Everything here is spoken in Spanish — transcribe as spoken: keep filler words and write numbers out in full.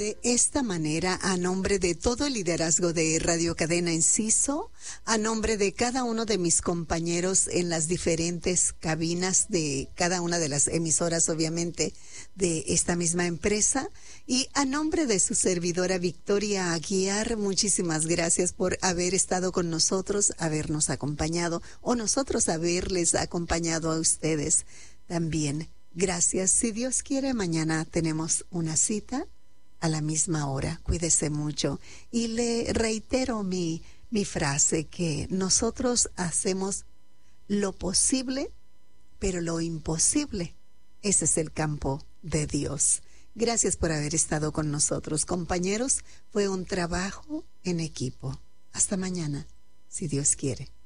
De esta manera, a nombre de todo el liderazgo de Radio Cadena Enciso, a nombre de cada uno de mis compañeros en las diferentes cabinas de cada una de las emisoras, obviamente, de esta misma empresa, y a nombre de su servidora Victoria Aguiar, muchísimas gracias por haber estado con nosotros, habernos acompañado, o nosotros haberles acompañado a ustedes también. Gracias. Si Dios quiere, mañana tenemos una cita a la misma hora. Cuídese mucho. Y le reitero mi, mi frase, que nosotros hacemos lo posible, pero lo imposible, ese es el campo de Dios. Gracias por haber estado con nosotros, compañeros. Fue un trabajo en equipo. Hasta mañana, si Dios quiere.